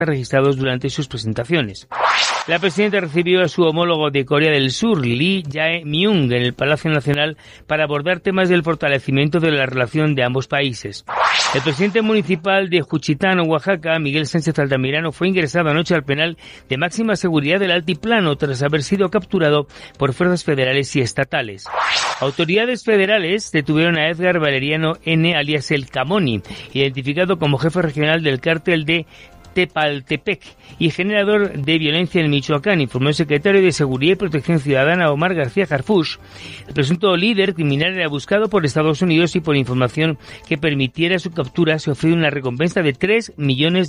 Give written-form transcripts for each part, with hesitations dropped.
registrados durante sus presentaciones. La presidenta recibió a su homólogo de Corea del Sur, Lee Jae-myung, en el Palacio Nacional para abordar temas del fortalecimiento de la relación de ambos países. El presidente municipal de Juchitán, Oaxaca, Miguel Sánchez Altamirano, fue ingresado anoche al penal de máxima seguridad del Altiplano tras haber sido capturado por fuerzas federales y estatales. Autoridades federales detuvieron a Edgar Valeriano N., alias El Camoni, identificado como jefe regional del cártel de Tepaltepec y generador de violencia en Michoacán, informó el secretario de Seguridad y Protección Ciudadana, Omar García Harfuch. El presunto líder criminal era buscado por Estados Unidos y por información que permitiera su captura se ofreció una recompensa de $3 millones.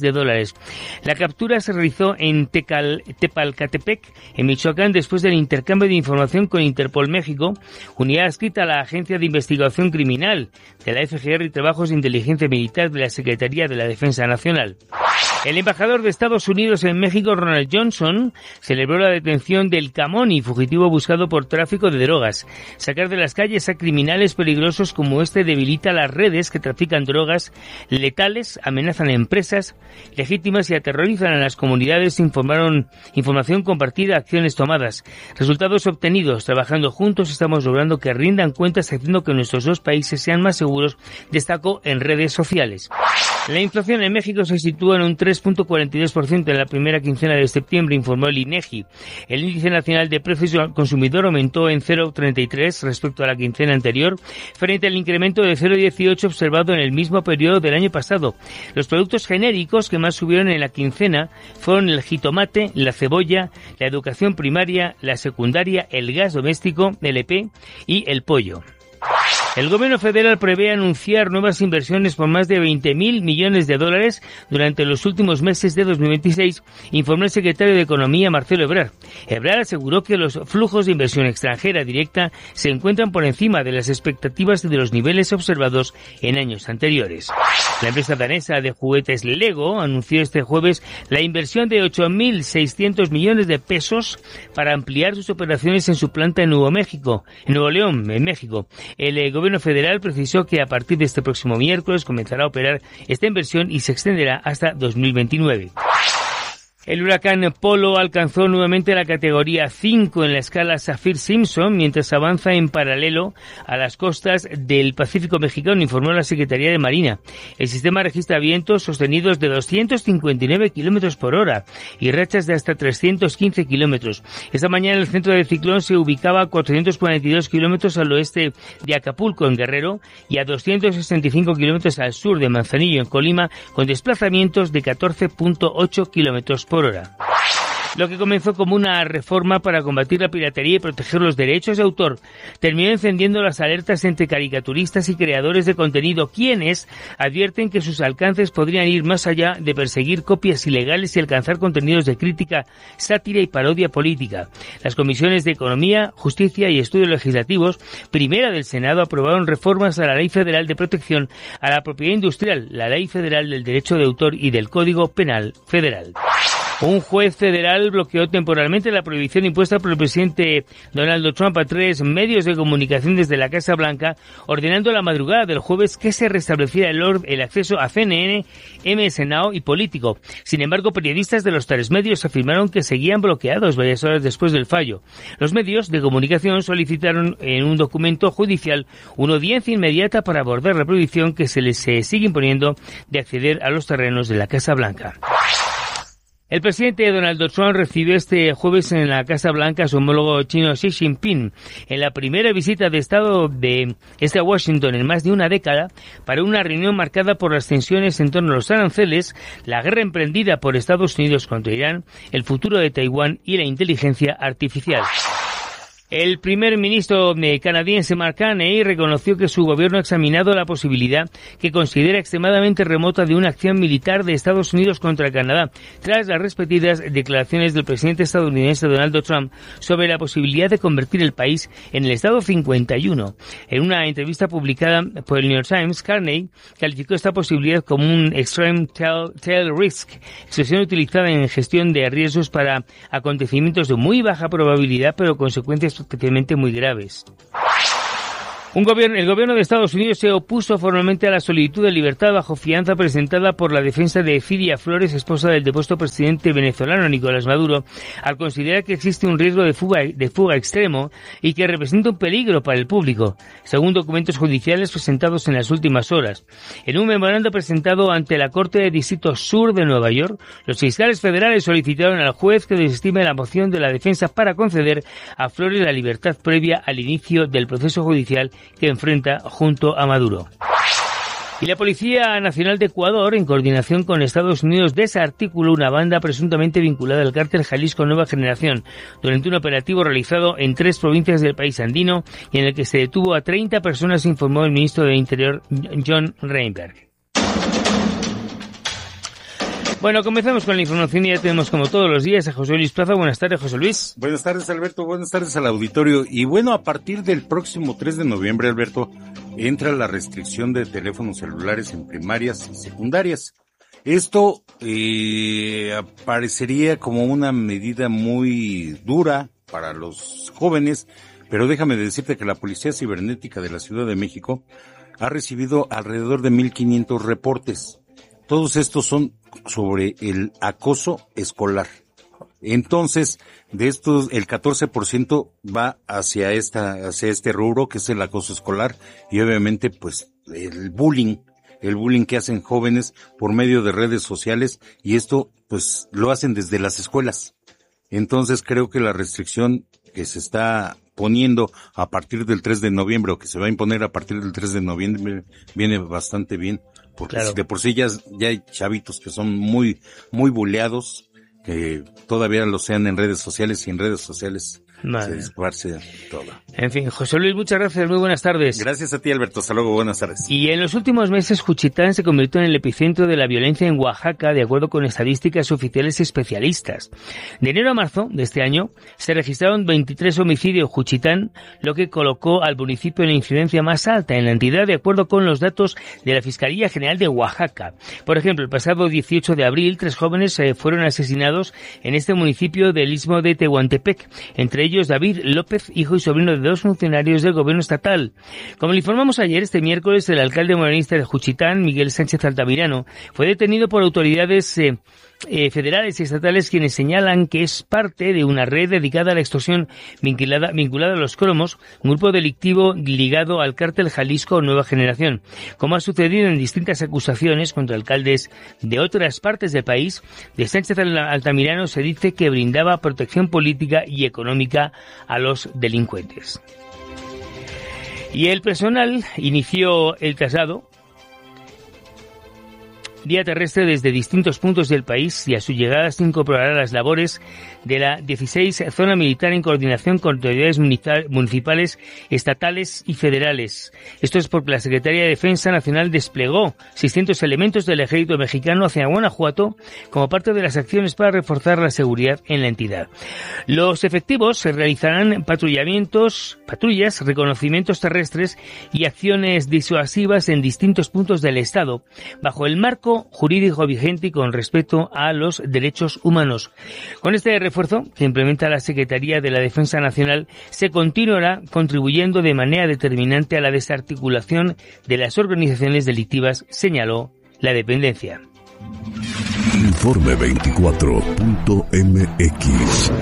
La captura se realizó en Tepalcatepec, en Michoacán, después del intercambio de información con Interpol México, unidad adscrita a la Agencia de Investigación Criminal de la FGR y Trabajos de Inteligencia Militar de la Secretaría de la Defensa Nacional. El embajador de Estados Unidos en México, Ronald Johnson, celebró la detención del Camoni, fugitivo buscado por tráfico de drogas. Sacar de las calles a criminales peligrosos como este debilita las redes que trafican drogas letales, amenazan a empresas legítimas y aterrorizan a las comunidades, información compartida, acciones tomadas. Resultados obtenidos. Trabajando juntos estamos logrando que rindan cuentas haciendo que nuestros dos países sean más seguros, destacó en redes sociales. La inflación en México se sitúa en un 3.42% en la primera quincena de septiembre, informó el INEGI. El índice nacional de precios al consumidor aumentó en 0.33 respecto a la quincena anterior, frente al incremento de 0.18 observado en el mismo periodo del año pasado. Los productos genéricos que más subieron en la quincena fueron el jitomate, la cebolla, la educación primaria, la secundaria, el gas doméstico, el EP y el pollo. El gobierno federal prevé anunciar nuevas inversiones por más de $20.000 millones durante los últimos meses de 2026, informó el secretario de Economía, Marcelo Ebrard. Ebrard aseguró que los flujos de inversión extranjera directa se encuentran por encima de las expectativas y de los niveles observados en años anteriores. La empresa danesa de juguetes Lego anunció este jueves la inversión de 8.600 millones de pesos para ampliar sus operaciones en su planta en Nuevo León, en México. El gobierno federal precisó que a partir de este próximo miércoles comenzará a operar esta inversión y se extenderá hasta 2029. El huracán Polo alcanzó nuevamente la categoría 5 en la escala Saffir-Simpson mientras avanza en paralelo a las costas del Pacífico mexicano, informó la Secretaría de Marina. El sistema registra vientos sostenidos de 259 kilómetros por hora y rachas de hasta 315 kilómetros. Esta mañana el centro del ciclón se ubicaba a 442 kilómetros al oeste de Acapulco, en Guerrero, y a 265 kilómetros al sur de Manzanillo, en Colima, con desplazamientos de 14.8 kilómetros por hora. Lo que comenzó como una reforma para combatir la piratería y proteger los derechos de autor terminó encendiendo las alertas entre caricaturistas y creadores de contenido, quienes advierten que sus alcances podrían ir más allá de perseguir copias ilegales y alcanzar contenidos de crítica, sátira y parodia política. Las comisiones de Economía, Justicia y Estudios Legislativos, primera del Senado, aprobaron reformas a la Ley Federal de Protección a la Propiedad Industrial, la Ley Federal del Derecho de Autor y del Código Penal Federal. Un juez federal bloqueó temporalmente la prohibición impuesta por el presidente Donald Trump a 3 medios de comunicación desde la Casa Blanca, ordenando la madrugada del jueves que se restableciera el acceso a CNN, MS Now y Político. Sin embargo, periodistas de los 3 medios afirmaron que seguían bloqueados varias horas después del fallo. Los medios de comunicación solicitaron en un documento judicial una audiencia inmediata para abordar la prohibición que se les sigue imponiendo de acceder a los terrenos de la Casa Blanca. El presidente Donald Trump recibió este jueves en la Casa Blanca a su homólogo chino Xi Jinping en la primera visita de Estado de a Washington en más de una década para una reunión marcada por las tensiones en torno a los aranceles, la guerra emprendida por Estados Unidos contra Irán, el futuro de Taiwán y la inteligencia artificial. El primer ministro canadiense Mark Carney reconoció que su gobierno ha examinado la posibilidad que considera extremadamente remota de una acción militar de Estados Unidos contra Canadá, tras las repetidas declaraciones del presidente estadounidense Donald Trump sobre la posibilidad de convertir el país en el Estado 51. En una entrevista publicada por el New York Times, Carney calificó esta posibilidad como un extreme tail risk, expresión utilizada en gestión de riesgos para acontecimientos de muy baja probabilidad pero consecuencias especialmente muy graves. El gobierno de Estados Unidos se opuso formalmente a la solicitud de libertad bajo fianza presentada por la defensa de Fidia Flores, esposa del depuesto presidente venezolano Nicolás Maduro, al considerar que existe un riesgo de fuga extremo y que representa un peligro para el público, según documentos judiciales presentados en las últimas horas. En un memorando presentado ante la Corte de Distrito Sur de Nueva York, los fiscales federales solicitaron al juez que desestime la moción de la defensa para conceder a Flores la libertad previa al inicio del proceso judicial que enfrenta junto a Maduro. Y la Policía Nacional de Ecuador, en coordinación con Estados Unidos, desarticuló una banda presuntamente vinculada al cártel Jalisco Nueva Generación durante un operativo realizado en 3 provincias del país andino y en el que se detuvo a 30 personas, informó el ministro del Interior, John Reinberg. Bueno, comenzamos con la información y ya tenemos como todos los días a José Luis Plaza. Buenas tardes, José Luis. Buenas tardes, Alberto. Buenas tardes al auditorio. Y bueno, a partir del próximo 3 de noviembre, Alberto, entra la restricción de teléfonos celulares en primarias y secundarias. Esto parecería como una medida muy dura para los jóvenes, pero déjame decirte que la Policía Cibernética de la Ciudad de México ha recibido alrededor de 1,500 reportes. Todos estos son sobre el acoso escolar. Entonces, de estos, el 14% va hacia este rubro, que es el acoso escolar, y obviamente, pues, el bullying que hacen jóvenes por medio de redes sociales, y esto, pues, lo hacen desde las escuelas. Entonces, creo que la restricción que se está poniendo a partir del 3 de noviembre, o que se va a imponer a partir del 3 de noviembre, viene bastante bien. Porque claro, de por sí ya hay chavitos que son muy, muy buleados, que todavía lo sean en redes sociales, y en redes sociales se disparce todo. En fin, José Luis, muchas gracias, muy buenas tardes. Gracias a ti, Alberto, hasta luego, buenas tardes. Y en los últimos meses, Juchitán se convirtió en el epicentro de la violencia en Oaxaca, de acuerdo con estadísticas oficiales especialistas. De enero a marzo de este año, se registraron 23 homicidios en Juchitán, lo que colocó al municipio en la incidencia más alta en la entidad, de acuerdo con los datos de la Fiscalía General de Oaxaca. Por ejemplo, el pasado 18 de abril, 3 jóvenes fueron asesinados en este municipio del istmo de Tehuantepec, entre ellos David López, hijo y sobrino de 2 funcionarios del gobierno estatal. Como le informamos ayer, este miércoles, el alcalde morenista de Juchitán, Miguel Sánchez Altamirano, fue detenido por autoridades federales y estatales, quienes señalan que es parte de una red dedicada a la extorsión vinculada a los cromos, un grupo delictivo ligado al cártel Jalisco Nueva Generación. Como ha sucedido en distintas acusaciones contra alcaldes de otras partes del país, de Sánchez Altamirano se dice que brindaba protección política y económica a los delincuentes. Y el personal inició el traslado vía terrestre desde distintos puntos del país, y a su llegada se incorporará a las labores de la 16 Zona Militar en coordinación con autoridades municipales, estatales y federales. Esto es porque la Secretaría de Defensa Nacional desplegó 600 elementos del ejército mexicano hacia Guanajuato como parte de las acciones para reforzar la seguridad en la entidad. Los efectivos se realizarán patrullas, reconocimientos terrestres y acciones disuasivas en distintos puntos del Estado, bajo el marco jurídico vigente y con respeto a los derechos humanos. Con este refuerzo que implementa la Secretaría de la Defensa Nacional, se continuará contribuyendo de manera determinante a la desarticulación de las organizaciones delictivas, señaló la dependencia. Informe 24.mx.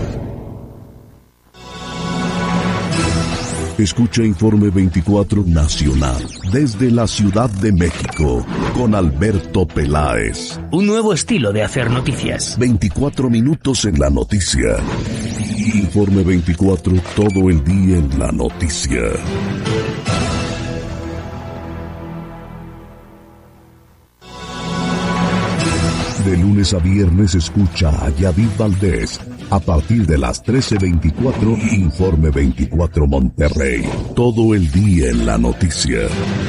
Escucha Informe 24 Nacional desde la Ciudad de México con Alberto Peláez. Un nuevo estilo de hacer noticias. 24 minutos en la noticia. Informe 24, todo el día en la noticia. De lunes a viernes escucha a Yadid Valdés. A partir de las 13:24, Informe 24 Monterrey. Todo el día en la noticia.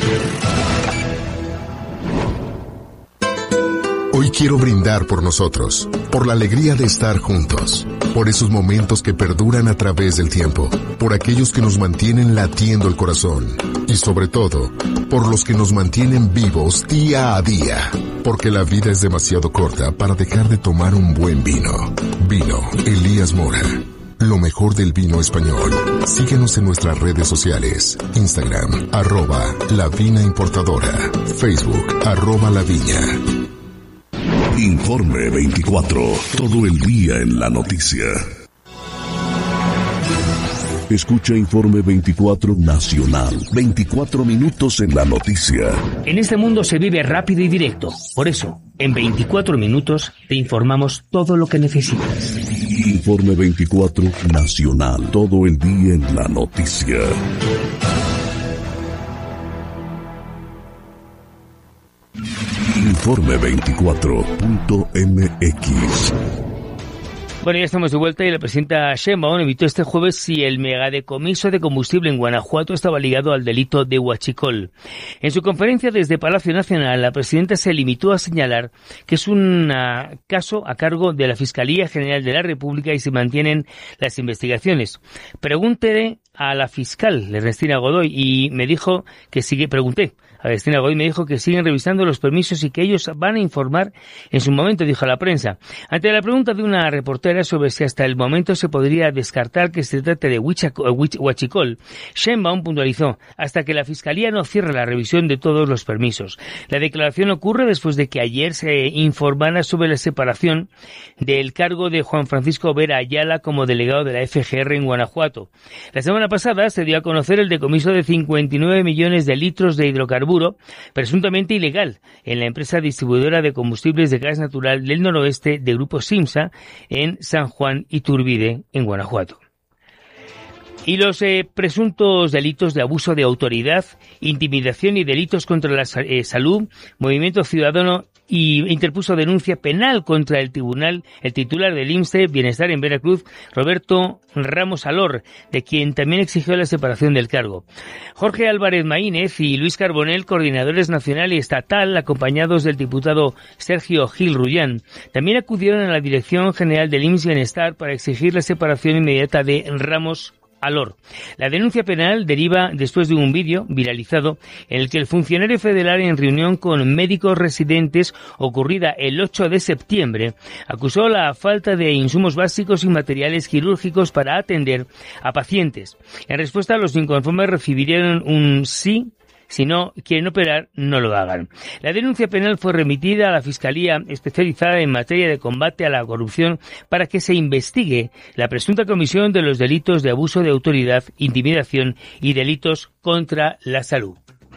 Hoy quiero brindar por nosotros, por la alegría de estar juntos, por esos momentos que perduran a través del tiempo, por aquellos que nos mantienen latiendo el corazón y sobre todo, por los que nos mantienen vivos día a día, porque la vida es demasiado corta para dejar de tomar un buen vino. Vino Elías Mora. lo mejor del vino español. Síguenos en nuestras redes sociales. Instagram, @La Vina Importadora. Facebook, @La Viña. Informe 24. Todo el día en la noticia. Escucha Informe 24 Nacional. 24 minutos en la noticia. En este mundo se vive rápido y directo. Por eso, en 24 minutos te informamos todo lo que necesitas. Informe 24 Nacional. Todo el día en la noticia. Informe 24.mx. Bueno, ya estamos de vuelta y la presidenta Sheinbaum evitó este jueves si el megadecomiso de combustible en Guanajuato estaba ligado al delito de huachicol. En su conferencia desde Palacio Nacional, la presidenta se limitó a señalar que es un caso a cargo de la Fiscalía General de la República y se mantienen las investigaciones. Pregunté a la fiscal Ernestina Godoy y me dijo que pregunté a Ernestina Godoy, me dijo que siguen revisando los permisos y que ellos van a informar en su momento, dijo a la prensa. Ante la pregunta de una reportera sobre si hasta el momento se podría descartar que se trate de huachicol, Sheinbaum puntualizó, hasta que la Fiscalía no cierre la revisión de todos los permisos. La declaración ocurre después de que ayer se informara sobre la separación del cargo de Juan Francisco Vera Ayala como delegado de la FGR en Guanajuato. La semana pasada se dio a conocer el decomiso de 59 millones de litros de hidrocarburo presuntamente ilegal en la empresa distribuidora de combustibles de gas natural del noroeste de Grupo Simsa en San Juan Iturbide, en Guanajuato. Y los presuntos delitos de abuso de autoridad, intimidación y delitos contra la salud, Movimiento Ciudadano interpuso denuncia penal contra el titular del IMSSTE Bienestar en Veracruz, Roberto Ramos Alor, de quien también exigió la separación del cargo. Jorge Álvarez Maínez y Luis Carbonell, coordinadores nacional y estatal, acompañados del diputado Sergio Gil Rullán, también acudieron a la Dirección General del IMSS Bienestar para exigir la separación inmediata de Ramos Alor. La denuncia penal deriva después de un vídeo viralizado en el que el funcionario federal, en reunión con médicos residentes ocurrida el 8 de septiembre, acusó la falta de insumos básicos y materiales quirúrgicos para atender a pacientes. En respuesta, los inconformes recibieron un sí. Si no quieren operar, no lo hagan. La denuncia penal fue remitida a la Fiscalía especializada en materia de combate a la corrupción para que se investigue la presunta comisión de los delitos de abuso de autoridad, intimidación y delitos contra la salud.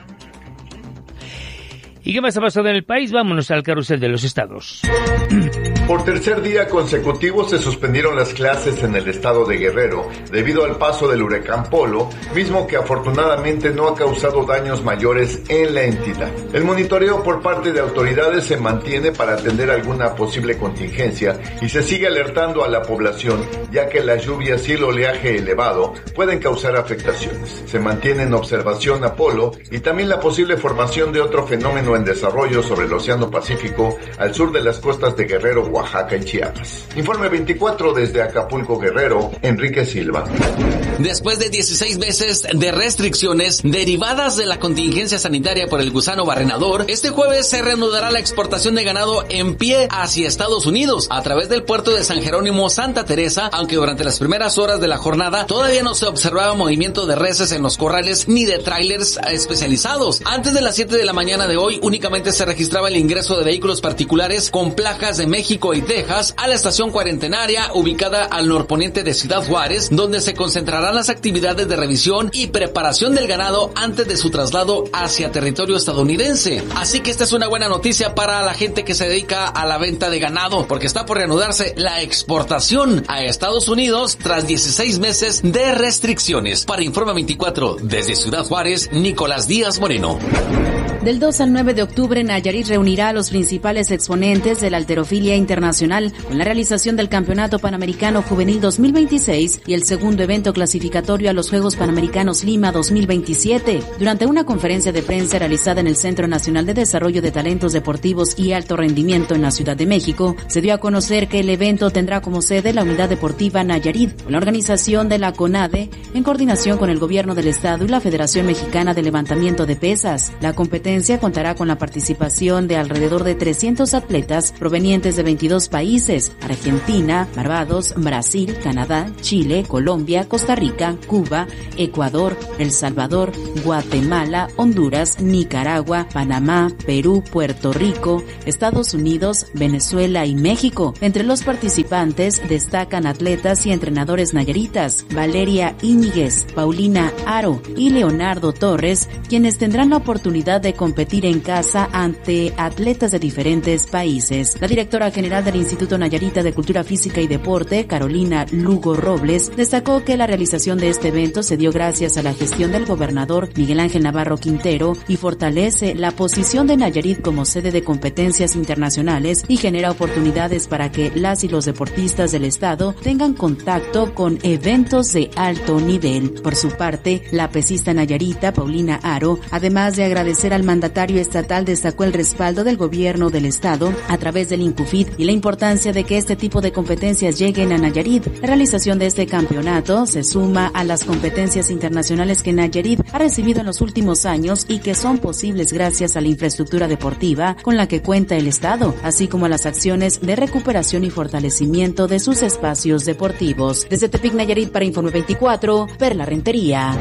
¿Y qué más ha pasado en el país? Vámonos al carrusel de los estados. Por tercer día consecutivo se suspendieron las clases en el estado de Guerrero debido al paso del huracán Polo, mismo que afortunadamente no ha causado daños mayores en la entidad. El monitoreo por parte de autoridades se mantiene para atender alguna posible contingencia y se sigue alertando a la población, ya que las lluvias y el oleaje elevado pueden causar afectaciones. Se mantiene en observación a Polo y también la posible formación de otro fenómeno en desarrollo sobre el Océano Pacífico al sur de las costas de Guerrero, Oaxaca y Chiapas. Informe 24 desde Acapulco, Guerrero, Enrique Silva. Después de 16 meses de restricciones derivadas de la contingencia sanitaria por el gusano barrenador, este jueves se reanudará la exportación de ganado en pie hacia Estados Unidos a través del puerto de San Jerónimo Santa Teresa, aunque durante las primeras horas de la jornada todavía no se observaba movimiento de reses en los corrales ni de tráilers especializados. Antes de las 7 de la mañana de hoy únicamente se registraba el ingreso de vehículos particulares con placas de México y Texas a la estación cuarentenaria ubicada al norponiente de Ciudad Juárez, donde se concentrarán las actividades de revisión y preparación del ganado antes de su traslado hacia territorio estadounidense. Así que esta es una buena noticia para la gente que se dedica a la venta de ganado, porque está por reanudarse la exportación a Estados Unidos tras 16 meses de restricciones. Para Informe 24 desde Ciudad Juárez, Nicolás Díaz Moreno. Del 2 al 9 de octubre, Nayarit reunirá a los principales exponentes de la halterofilia internacional con la realización del Campeonato Panamericano Juvenil 2026 y el segundo evento clasificatorio a los Juegos Panamericanos Lima 2027. Durante una conferencia de prensa realizada en el Centro Nacional de Desarrollo de Talentos Deportivos y Alto Rendimiento en la Ciudad de México, se dio a conocer que el evento tendrá como sede la Unidad Deportiva Nayarit, con la organización de la CONADE, en coordinación con el Gobierno del Estado y la Federación Mexicana de Levantamiento de Pesas. La competencia contará con la participación de alrededor de 300 atletas provenientes de 22 22 países: Argentina, Barbados, Brasil, Canadá, Chile, Colombia, Costa Rica, Cuba, Ecuador, El Salvador, Guatemala, Honduras, Nicaragua, Panamá, Perú, Puerto Rico, Estados Unidos, Venezuela y México. Entre los participantes destacan atletas y entrenadores nayaritas: Valeria Íñiguez, Paulina Aro y Leonardo Torres, quienes tendrán la oportunidad de competir en casa ante atletas de diferentes países. La directora general del Instituto Nayarita de Cultura Física y Deporte, Carolina Lugo Robles, destacó que la realización de este evento se dio gracias a la gestión del gobernador Miguel Ángel Navarro Quintero y fortalece la posición de Nayarit como sede de competencias internacionales y genera oportunidades para que las y los deportistas del estado tengan contacto con eventos de alto nivel. Por su parte, la pesista nayarita Paulina Aro, además de agradecer al mandatario estatal, destacó el respaldo del gobierno del estado a través del INCUFID y la importancia de que este tipo de competencias lleguen a Nayarit. La realización de este campeonato se suma a las competencias internacionales que Nayarit ha recibido en los últimos años y que son posibles gracias a la infraestructura deportiva con la que cuenta el estado, así como a las acciones de recuperación y fortalecimiento de sus espacios deportivos. Desde Tepic, Nayarit, para Informe 24, Perla Rentería.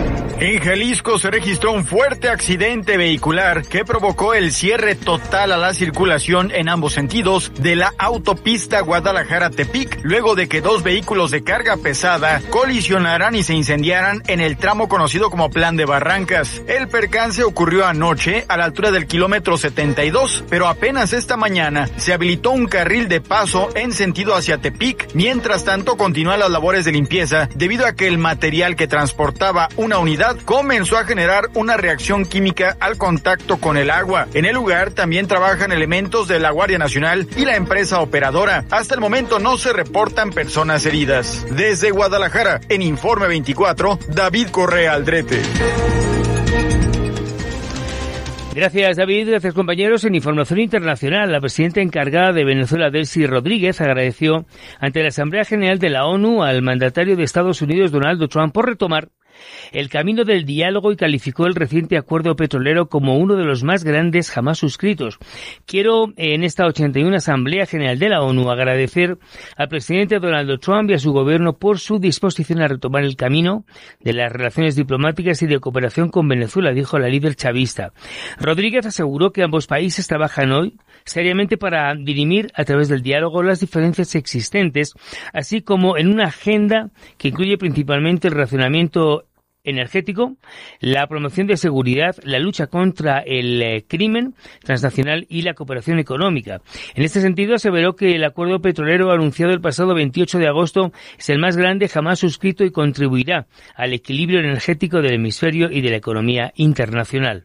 En Jalisco se registró un fuerte accidente vehicular que provocó el cierre total a la circulación en ambos sentidos de la autopista Guadalajara-Tepic, luego de que dos vehículos de carga pesada colisionaran y se incendiaran en el tramo conocido como Plan de Barrancas. El percance ocurrió anoche a la altura del kilómetro 72, pero apenas esta mañana se habilitó un carril de paso en sentido hacia Tepic. Mientras tanto, continúan las labores de limpieza debido a que el material que transportaba una unidad comenzó a generar una reacción química al contacto con el agua. En el lugar también trabajan elementos de la Guardia Nacional y la empresa operadora. Hasta el momento no se reportan personas heridas. Desde Guadalajara, en Informe 24, David Correa Aldrete. Gracias, David. Gracias, compañeros. En información internacional, la presidenta encargada de Venezuela, Delcy Rodríguez, agradeció ante la Asamblea General de la ONU al mandatario de Estados Unidos, Donald Trump, por retomar el camino del diálogo y calificó el reciente acuerdo petrolero como uno de los más grandes jamás suscritos. Quiero, en esta 81 Asamblea General de la ONU, agradecer al presidente Donald Trump y a su gobierno por su disposición a retomar el camino de las relaciones diplomáticas y de cooperación con Venezuela, dijo la líder chavista. Rodríguez aseguró que ambos países trabajan hoy seriamente para dirimir a través del diálogo las diferencias existentes, así como en una agenda que incluye principalmente el relacionamiento energético, la promoción de seguridad, la lucha contra el crimen transnacional y la cooperación económica. En este sentido, aseveró que el acuerdo petrolero anunciado el pasado 28 de agosto es el más grande jamás suscrito y contribuirá al equilibrio energético del hemisferio y de la economía internacional.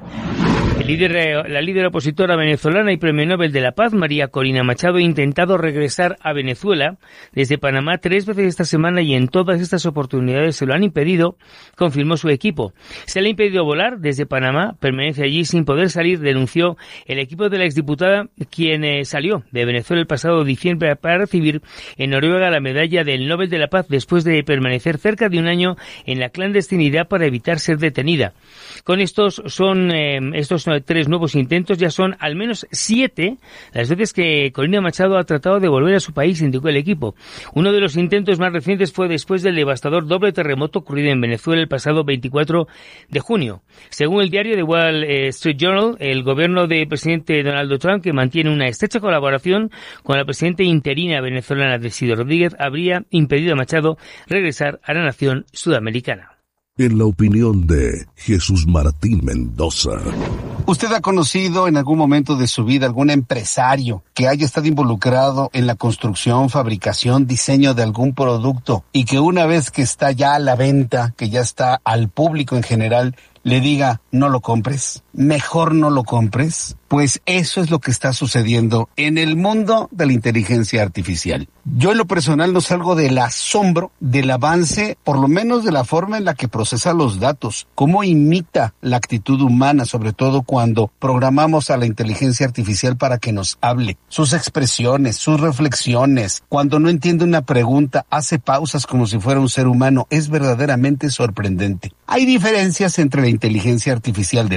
La líder opositora venezolana y Premio Nobel de la Paz, María Corina Machado, ha intentado regresar a Venezuela desde Panamá 3 veces esta semana y en todas estas oportunidades se lo han impedido, confirmó su equipo. Se le ha impedido volar desde Panamá, permanece allí sin poder salir, denunció el equipo de la exdiputada, quien salió de Venezuela el pasado diciembre para recibir en Noruega la medalla del Nobel de la Paz después de permanecer cerca de un año en la clandestinidad para evitar ser detenida. Con estos 3 nuevos intentos, ya son al menos 7 las veces que Corina Machado ha tratado de volver a su país, indicó el equipo. Uno de los intentos más recientes fue después del devastador doble terremoto ocurrido en Venezuela el pasado 24 de junio. Según el diario The Wall Street Journal, el gobierno del presidente Donald Trump, que mantiene una estrecha colaboración con la presidenta interina venezolana Delcy Rodríguez, habría impedido a Machado regresar a la nación sudamericana. En la opinión de Jesús Martín Mendoza. ¿Usted ha conocido en algún momento de su vida algún empresario que haya estado involucrado en la construcción, fabricación, diseño de algún producto y que una vez que está ya a la venta, que ya está al público en general, le diga no lo compres, mejor no lo compres? Pues eso es lo que está sucediendo en el mundo de la inteligencia artificial. Yo en lo personal no salgo del asombro del avance, por lo menos de la forma en la que procesa los datos, cómo imita la actitud humana, sobre todo cuando programamos a la inteligencia artificial para que nos hable. Sus expresiones, sus reflexiones, cuando no entiende una pregunta, hace pausas como si fuera un ser humano. Es verdaderamente sorprendente. Hay diferencias entre la inteligencia artificial de OpenAI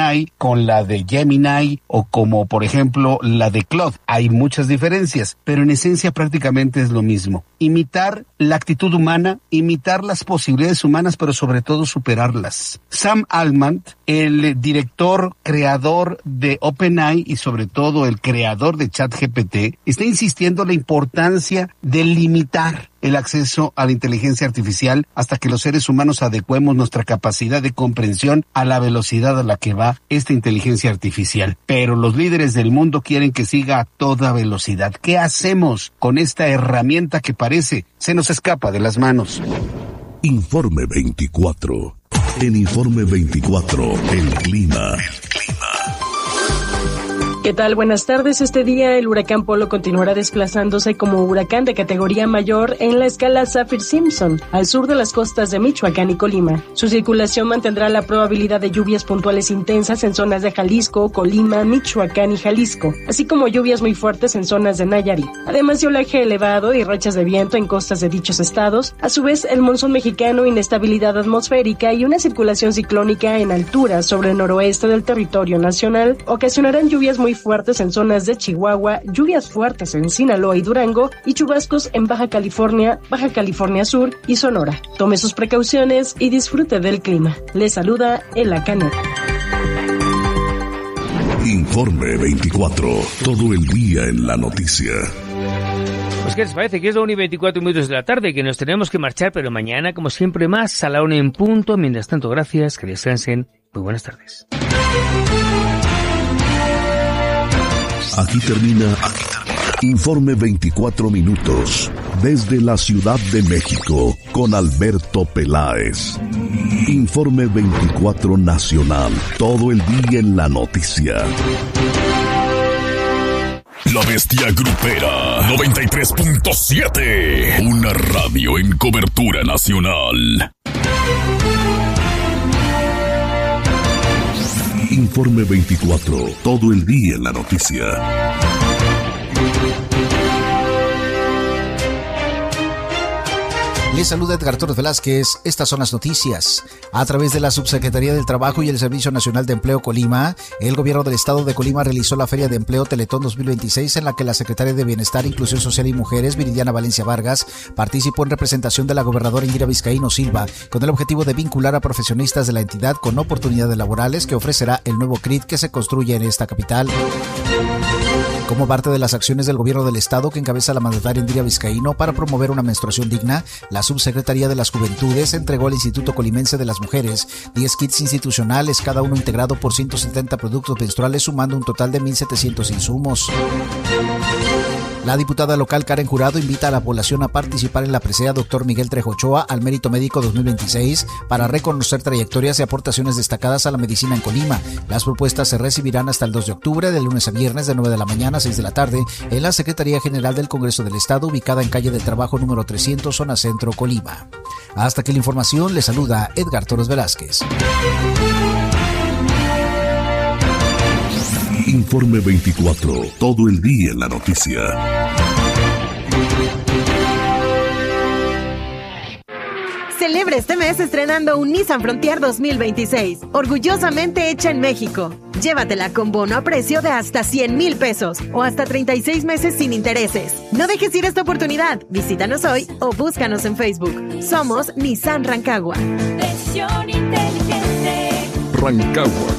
OpenAI con la de Gemini o como por ejemplo la de Claude. Hay muchas diferencias, pero en esencia prácticamente es lo mismo. Imitar la actitud humana, imitar las posibilidades humanas, pero sobre todo superarlas. Sam Altman, el director, creador de OpenAI y sobre todo el creador de ChatGPT, está insistiendo en la importancia de limitar el acceso a la inteligencia artificial hasta que los seres humanos adecuemos nuestra capacidad de comprensión a la velocidad a la que va esta inteligencia artificial. Pero los líderes del mundo quieren que siga a toda velocidad. ¿Qué hacemos con esta herramienta que parece se nos escapa de las manos? Informe 24. En Informe 24, el clima. ¿Qué tal? Buenas tardes. Este día el huracán Polo continuará desplazándose como huracán de categoría mayor en la escala Saffir-Simpson, al sur de las costas de Michoacán y Colima. Su circulación mantendrá la probabilidad de lluvias puntuales intensas en zonas de Jalisco, Colima, Michoacán y Jalisco, así como lluvias muy fuertes en zonas de Nayarit. Además de oleaje elevado y rachas de viento en costas de dichos estados, a su vez el monzón mexicano, inestabilidad atmosférica y una circulación ciclónica en altura sobre el noroeste del territorio nacional ocasionarán lluvias muy fuertes en zonas de Chihuahua, lluvias fuertes en Sinaloa y Durango y chubascos en Baja California Sur y Sonora. Tome sus precauciones y disfrute del clima. Le saluda Ela Caneta. Informe 24. Todo el día en la noticia. Pues ¿qué les parece? Que es la 1:24 de la tarde, que nos tenemos que marchar, pero mañana, como siempre, más a la 1 en punto. Mientras tanto, gracias, que descansen. Muy buenas tardes. Aquí termina Informe 24 minutos desde la Ciudad de México con Alberto Peláez. Informe 24 nacional, todo el día en la noticia. La Bestia Grupera 93.7, una radio en cobertura nacional. Informe 24, todo el día en la noticia. Les saluda Edgar Torres Velázquez. Estas son las noticias. A través de la Subsecretaría del Trabajo y el Servicio Nacional de Empleo Colima, el gobierno del estado de Colima realizó la Feria de Empleo Teletón 2026, en la que la secretaria de Bienestar, Inclusión Social y Mujeres, Viridiana Valencia Vargas, participó en representación de la gobernadora Indira Vizcaíno Silva, con el objetivo de vincular a profesionistas de la entidad con oportunidades laborales que ofrecerá el nuevo CRIT que se construye en esta capital. Como parte de las acciones del gobierno del estado que encabeza la mandataria Indira Vizcaíno para promover una menstruación digna, la Subsecretaría de las Juventudes entregó al Instituto Colimense de las Mujeres 10 kits institucionales, cada uno integrado por 170 productos menstruales, sumando un total de 1,700 insumos. La diputada local Karen Jurado invita a la población a participar en la presea Dr. Miguel Trejo Ochoa al Mérito Médico 2026 para reconocer trayectorias y aportaciones destacadas a la medicina en Colima. Las propuestas se recibirán hasta el 2 de octubre, de lunes a viernes, de 9 de la mañana a 6 de la tarde, en la Secretaría General del Congreso del Estado, ubicada en calle del Trabajo número 300, zona centro, Colima. Hasta aquí la información, le saluda Edgar Torres Velázquez. Informe 24, todo el día en la noticia. Celebra este mes estrenando un Nissan Frontier 2026, orgullosamente hecha en México. Llévatela con bono a precio de hasta 100,000 pesos o hasta 36 meses sin intereses. No dejes ir esta oportunidad. Visítanos hoy o búscanos en Facebook. Somos Nissan Rancagua. Presión inteligente. Rancagua.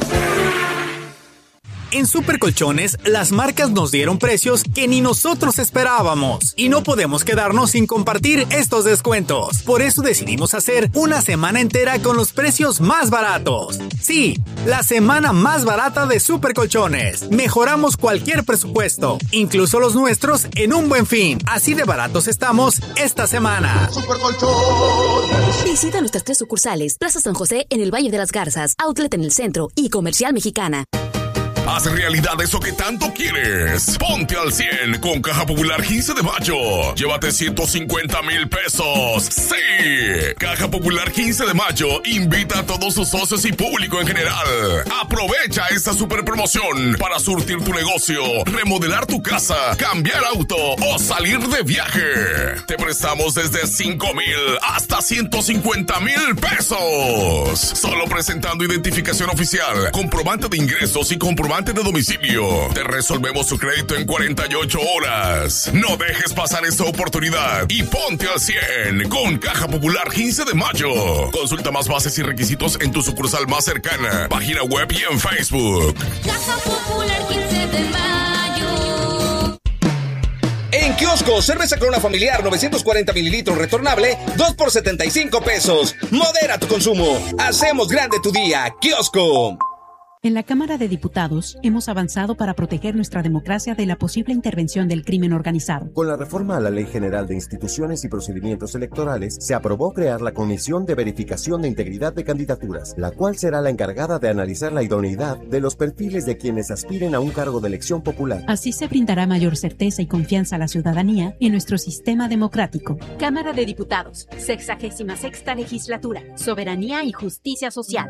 En Super Colchones, las marcas nos dieron precios que ni nosotros esperábamos y no podemos quedarnos sin compartir estos descuentos. Por eso decidimos hacer una semana entera con los precios más baratos. Sí, la semana más barata de Super Colchones. Mejoramos cualquier presupuesto, incluso los nuestros, en un buen fin. Así de baratos estamos esta semana. Super Colchones. Visita nuestras 3 sucursales: Plaza San José en el Valle de las Garzas, Outlet en el centro y Comercial Mexicana. Haz realidad eso que tanto quieres. Ponte al 100 con Caja Popular 15 de mayo. Llévate 150,000 pesos. ¡Sí! Caja Popular 15 de mayo invita a todos sus socios y público en general. Aprovecha esta super promoción para surtir tu negocio, remodelar tu casa, cambiar auto o salir de viaje. Te prestamos desde 5,000 hasta 150,000 pesos. Solo presentando identificación oficial, comprobante de ingresos y comprobante de domicilio. Te resolvemos su crédito en 48 horas. No dejes pasar esta oportunidad y ponte al 100 con Caja Popular 15 de mayo. Consulta más bases y requisitos en tu sucursal más cercana, página web y en Facebook. Caja Popular 15 de mayo. En Kiosco, cerveza Corona familiar 940 mililitros retornable, 2 por 75 pesos. Modera tu consumo. Hacemos grande tu día. Kiosco. En la Cámara de Diputados hemos avanzado para proteger nuestra democracia de la posible intervención del crimen organizado. Con la reforma a la Ley General de Instituciones y Procedimientos Electorales, se aprobó crear la Comisión de Verificación de Integridad de Candidaturas, la cual será la encargada de analizar la idoneidad de los perfiles de quienes aspiren a un cargo de elección popular. Así se brindará mayor certeza y confianza a la ciudadanía en nuestro sistema democrático. Cámara de Diputados, 66ª Legislatura, Soberanía y Justicia Social.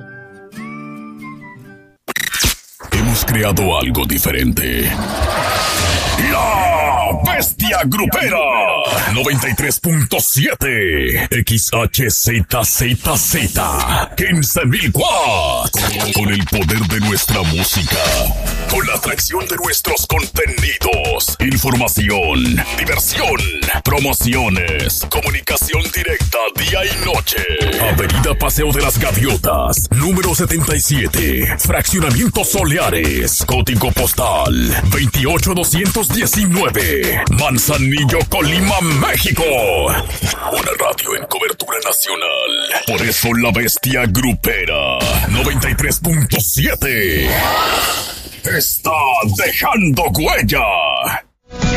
Hemos creado algo diferente. La Bestia Grupera 93.7 XHZZZ 15,000 watts. Con el poder de nuestra música, con la atracción de nuestros contenidos, información, diversión, promociones, comunicación directa día y noche. Avenida Paseo de las Gaviotas, número 77, Fraccionamiento Soleares, código postal 28219, Manzanillo, Colima, México. Una radio en cobertura nacional. Por eso la Bestia Grupera 93.7 está dejando huella.